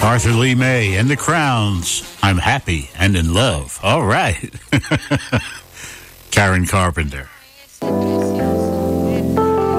Arthur Lee May and the Crowns. I'm happy and in love. All right. Karen Carpenter.